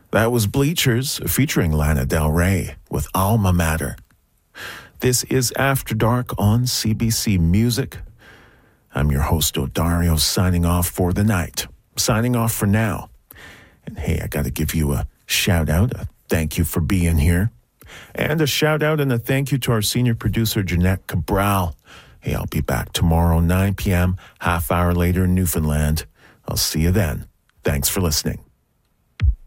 That was Bleachers featuring Lana Del Rey with Alma Mater. This is After Dark on CBC Music. I'm your host, Odario, signing off for the night. Signing off for now. And hey, I got to give you a shout out, a thank you for being here. And a shout out and a thank you to our senior producer, Jeanette Cabral. Hey, I'll be back tomorrow, 9 p.m., half hour later in Newfoundland. I'll see you then. Thanks for listening.